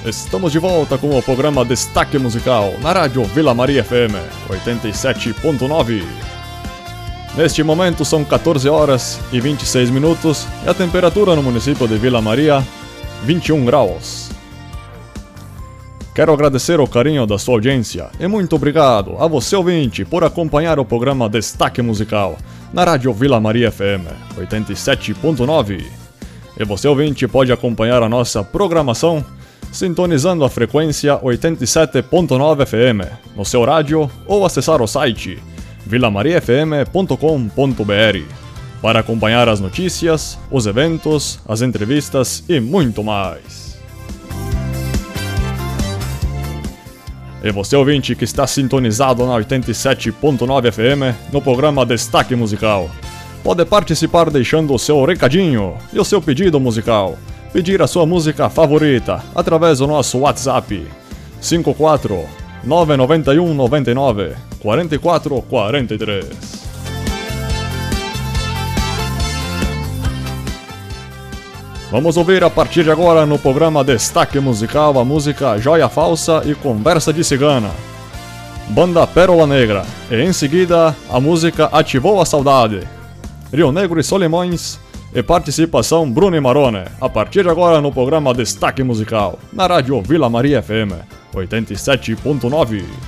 Estamos de volta com o programa Destaque Musical na Rádio Vila Maria FM 87.9. Neste momento são 14 horas e 26 minutos e a temperatura no município de Vila Maria, 21 graus. Quero agradecer o carinho da sua audiência e muito obrigado a você ouvinte por acompanhar o programa Destaque Musical na Rádio Vila Maria FM 87.9. E você ouvinte pode acompanhar a nossa programação sintonizando a frequência 87.9 FM no seu rádio ou acessar o site vilamariafm.com.br para acompanhar as notícias, os eventos, as entrevistas e muito mais. E você ouvinte que está sintonizado na 87.9 FM no programa Destaque Musical, pode participar deixando o seu recadinho e o seu pedido musical. Pedir a sua música favorita através do nosso WhatsApp 54 991 99 44 43. Vamos ouvir a partir de agora no programa Destaque Musical a música Joia Falsa e Conversa de Cigana, banda Pérola Negra, e em seguida a música Ativou a Saudade, Rio Negro e Solimões, e participação Bruno e Marone, a partir de agora no programa Destaque Musical, na Rádio Vila Maria FM 87.9.